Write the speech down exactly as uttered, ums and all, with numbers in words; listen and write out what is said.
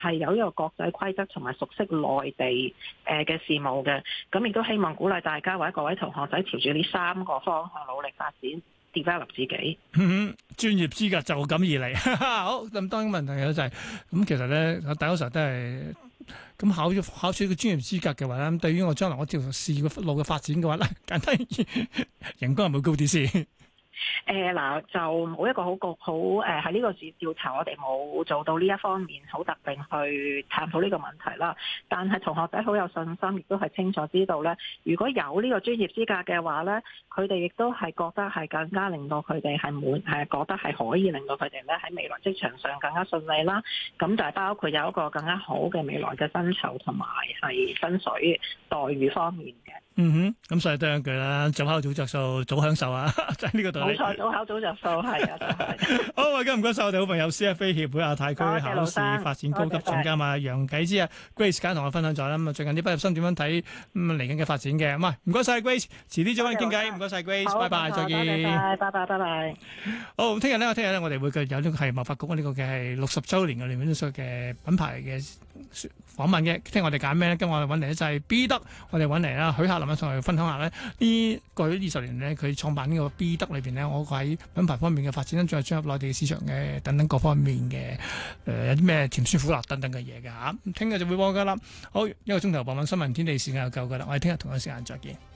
係有呢個國際規則同埋熟悉內地誒嘅事務嘅，咁亦都希望鼓勵大家或者各位同學仔朝住呢三個方向努力發展 develop 自己。 嗯，專業資格就咁而嚟。好，咁當然問題咧就係、是、咁，其實咧大多時候都係咁考咗考取個專業資格嘅話咧，對於我將來我條事業路嘅發展嘅話咧，簡單人工係咪高啲先？ 誒嗱、呃，就冇一個好局好誒，喺呢個調查我哋冇做到呢一方面好特定去探討呢個問題啦。但係同學仔好有信心，亦都係清楚知道咧，如果有呢個專業資格嘅話咧，佢哋亦都係覺得係更加令到佢哋係滿係覺得係可以令到佢哋咧喺未來職場上更加順利啦。咁就係包括有一個更加好嘅未來嘅薪酬同埋係薪水待遇方面嘅。 嗯哼，咁所以都係一句啦，早考早着數，早享受啊，就係呢個道理。 冇錯，早考早着數係啊，就係。 好啊，今日唔該晒我哋好朋友 C F A 協會亞太區考試發展高級總監啊楊啟之啊 Grace 簡同我分享咗啦。咁啊，最近啲畢業生點樣睇咁嚟緊嘅發展嘅？咁啊，唔該晒 Grace，遲啲再揾你傾偈。唔該晒 Grace，拜拜，再見。 拜拜，拜拜，拜拜。 好，聽日咧，聽日咧，我哋會有呢個係貿發局呢個嘅係六十週年嘅裏面嘅品牌嘅訪問嘅。聽我哋揀咩咧？今日我哋揾嚟咧就係 B 得，我哋揾嚟啦，許客林啊，同我哋分享下咧呢過去二十年咧，佢創辦呢個 B 得裏邊咧，我喺品牌方面嘅發展，再進入內地市場嘅等等各方面嘅誒、呃、有啲咩甜酸苦辣等等嘅嘢嘅嚇。聽日就會播噶啦。好，一個鐘頭傍晚新聞天地時間就夠噶啦，我哋聽日同一時間再見。